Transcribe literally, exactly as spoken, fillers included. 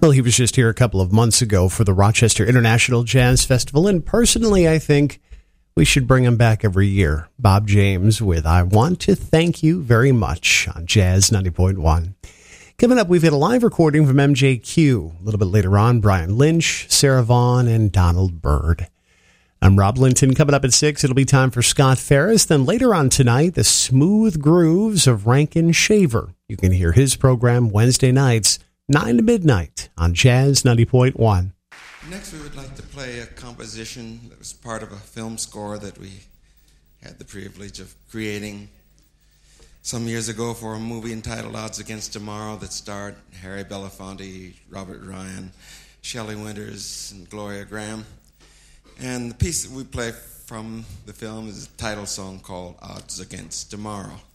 Well, he was just here a couple of months ago for the Rochester International Jazz Festival, and personally, I think we should bring him back every year. Bob James with I Want to Thank You Very Much on Jazz ninety point one. Coming up, we've got a live recording from M J Q. A little bit later on, Brian Lynch, Sarah Vaughan, and Donald Byrd. I'm Rob Linton. Coming up at six, it'll be time for Scott Ferris. Then later on tonight, the smooth grooves of Rankin Shaver. You can hear his program Wednesday nights, nine to midnight on Jazz ninety point one. Next, we would like to play a composition that was part of a film score that we had the privilege of creating some years ago for a movie entitled Odds Against Tomorrow that starred Harry Belafonte, Robert Ryan, Shelley Winters, and Gloria Graham. And the piece that we play from the film is a title song called Odds Against Tomorrow.